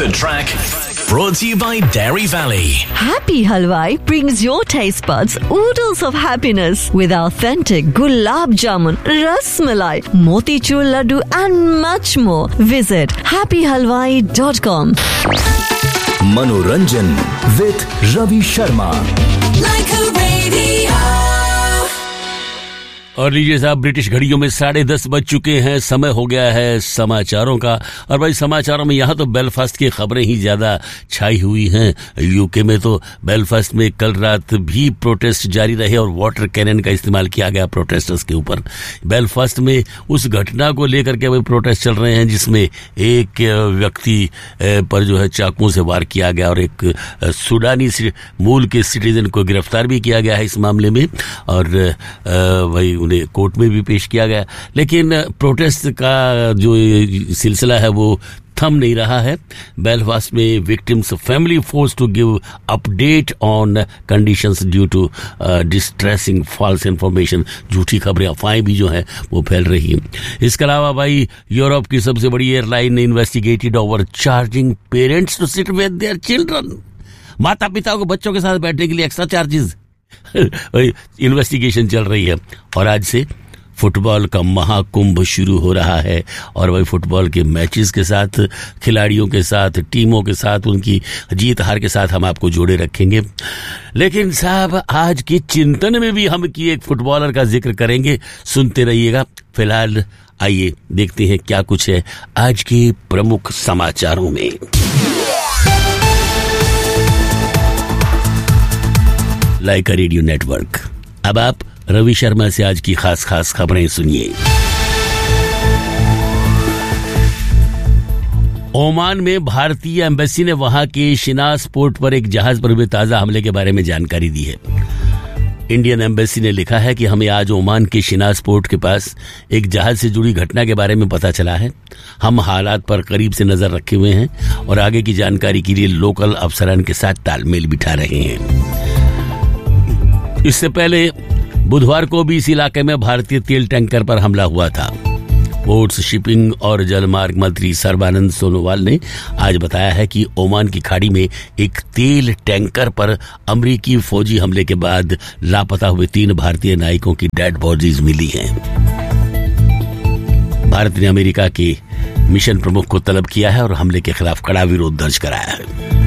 good track. Brought to you by Dairy Valley. Happy Halwai brings your taste buds oodles of happiness with authentic gulab jamun, ras malai, motichur laddu and much more. Visit happyhalwai.com. Manoranjan with Ravi Sharma. Like a radio. और लीजिए साहब, British घड़ियों में 10:30 बज चुके हैं। समय हो गया है समाचारों का। और भाई समाचारों में यहाँ तो बेलफास्ट की खबरें ही ज्यादा छाई हुई हैं। यूके में तो बेलफास्ट में कल रात भी प्रोटेस्ट जारी रहे और वाटर कैनन का इस्तेमाल किया गया प्रोटेस्टर्स के ऊपर। बेलफास्ट में उस घटना को लेकर के भाई प्रोटेस्ट चल रहे हैं जिसमें एक व्यक्ति पर जो है चाकुओं से वार किया गया और एक सूडानी मूल के सिटीजन को गिरफ्तार भी किया गया है इस मामले में। और भाई उन्हें कोर्ट में भी पेश किया गया। लेकिन प्रोटेस्ट का जो सिलसिला है वो थम नहीं रहा है। बेलफास्ट में victims family force to give update on conditions due to distressing false information. झूठी खबरें, अफवाहें भी जो हैं वो फैल रही हैं। इसके अलावा भाई यूरोप की सबसे बड़ी एयरलाइन ने investigated over charging parents to sit with their children. माता पिता को बच्चों के साथ बैठने के लिए एक्स्ट्रा चार्जेस इन्वेस्टिगेशन चल रही है। और आज से फुटबॉल का महाकुंभ शुरू हो रहा है और वही फुटबॉल के मैचेस के साथ, खिलाड़ियों के साथ, टीमों के साथ, उनकी जीत हार के साथ हम आपको जोड़े रखेंगे। लेकिन साहब आज की चिंतन में भी हम की एक फुटबॉलर का जिक्र करेंगे, सुनते रहिएगा। फिलहाल आइए देखते हैं क्या कुछ है आज के प्रमुख समाचारों में। लाइका रेडियो नेटवर्क। अब आप रवि शर्मा से आज की खास खबरें सुनिए। ओमान में भारतीय एम्बेसी ने वहां के शिनास पोर्ट पर एक जहाज पर हुए ताजा हमले के बारे में जानकारी दी है। इंडियन एम्बेसी ने लिखा है कि हमें आज ओमान के शिनास पोर्ट के पास एक जहाज से जुड़ी घटना के बारे में पता चला है। हम हालात पर करीब से नजर रखे हुए हैं और आगे की जानकारी के लिए लोकल अफसरान के साथ तालमेल बिठा रहे हैं। इससे पहले बुधवार को भी इस इलाके में भारतीय तेल टैंकर पर हमला हुआ था। पोर्ट्स, शिपिंग और जलमार्ग मंत्री सर्बानंद सोनोवाल ने आज बताया है कि ओमान की खाड़ी में एक तेल टैंकर पर अमेरिकी फौजी हमले के बाद लापता हुए 3 भारतीय नाविकों की डेड बॉडीज मिली हैं। भारत ने अमेरिका के मिशन प्रमुख को तलब किया है और हमले के खिलाफ कड़ा विरोध दर्ज कराया है।